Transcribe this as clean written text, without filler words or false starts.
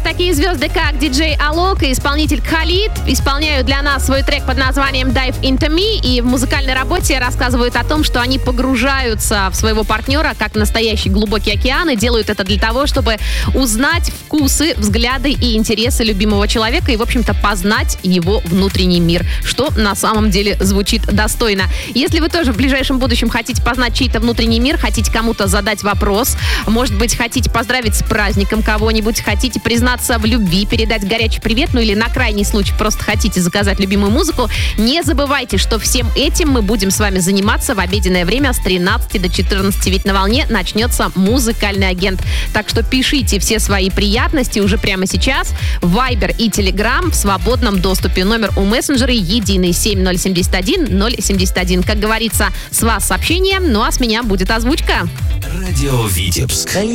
такие звезды, как диджей Алок и исполнитель Khalid исполняют для нас свой трек под названием Dive Into Me, и в музыкальной работе рассказывают о том, что они погружаются в своего партнера, как настоящий глубокий океан, и делают это для того, чтобы узнать вкусы, взгляды и интересы любимого человека и, в общем-то, познать его внутренний мир, что на самом деле звучит достойно. Если вы тоже в ближайшем будущем хотите познать чей-то внутренний мир, хотите кому-то задать вопрос, может быть, хотите поздравить с праздником кого-нибудь, хотите признаться в любви, передать горячий привет, ну или на крайний случай просто хотите заказать любимую музыку, не забывайте, что всем этим мы будем с вами заниматься в обеденное время с 13 до 14, ведь на волне начнется музыкальный агент. Так что пишите все свои приятности уже прямо сейчас. Viber и Telegram в свободном доступе. Номер у мессенджера единый 7071 071. Как говорится, с вас сообщение, ну а с меня будет озвучка. Радио Витебск.